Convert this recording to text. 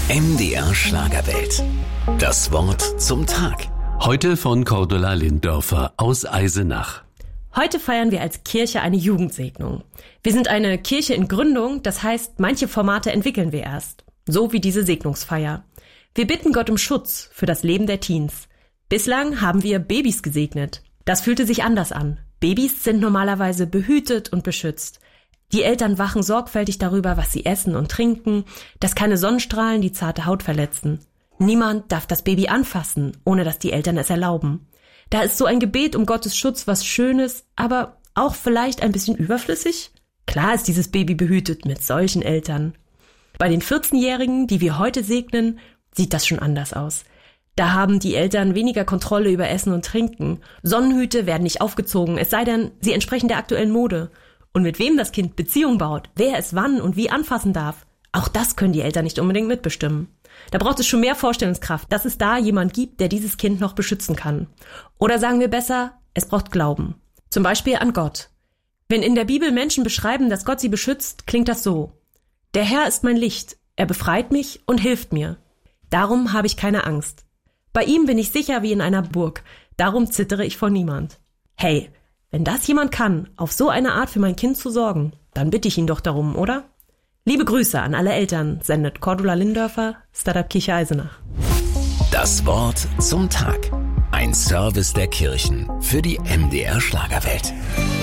MDR Schlagerwelt. Das Wort zum Tag. Heute von Cordula Linddörfer aus Eisenach. Heute feiern wir als Kirche eine Jugendsegnung. Wir sind eine Kirche in Gründung, das heißt, manche Formate entwickeln wir erst. So wie diese Segnungsfeier. Wir bitten Gott um Schutz für das Leben der Teens. Bislang haben wir Babys gesegnet. Das fühlte sich anders an. Babys sind normalerweise behütet und beschützt. Die Eltern wachen sorgfältig darüber, was sie essen und trinken, dass keine Sonnenstrahlen die zarte Haut verletzen. Niemand darf das Baby anfassen, ohne dass die Eltern es erlauben. Da ist so ein Gebet um Gottes Schutz was Schönes, aber auch vielleicht ein bisschen überflüssig. Klar ist dieses Baby behütet mit solchen Eltern. Bei den 14-Jährigen, die wir heute segnen, sieht das schon anders aus. Da haben die Eltern weniger Kontrolle über Essen und Trinken. Sonnenhüte werden nicht aufgezogen, es sei denn, sie entsprechen der aktuellen Mode. Und mit wem das Kind Beziehung baut, wer es wann und wie anfassen darf, auch das können die Eltern nicht unbedingt mitbestimmen. Da braucht es schon mehr Vorstellungskraft, dass es da jemand gibt, der dieses Kind noch beschützen kann. Oder sagen wir besser, es braucht Glauben. Zum Beispiel an Gott. Wenn in der Bibel Menschen beschreiben, dass Gott sie beschützt, klingt das so: Der Herr ist mein Licht, er befreit mich und hilft mir. Darum habe ich keine Angst. Bei ihm bin ich sicher wie in einer Burg, darum zittere ich vor niemand. Hey, wenn das jemand kann, auf so eine Art für mein Kind zu sorgen, dann bitte ich ihn doch darum, oder? Liebe Grüße an alle Eltern, sendet Cordula Linddörfer, Startup Kirche Eisenach. Das Wort zum Tag. Ein Service der Kirchen für die MDR Schlagerwelt.